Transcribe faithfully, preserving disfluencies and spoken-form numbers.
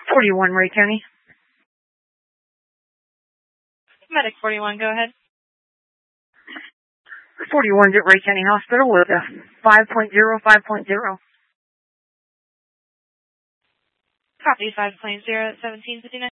forty-one, Ray County. Medic forty-one, go ahead. forty-one's at Ray County Hospital with a five point oh, five point oh. Copy five point oh at seventeen fifty-nine.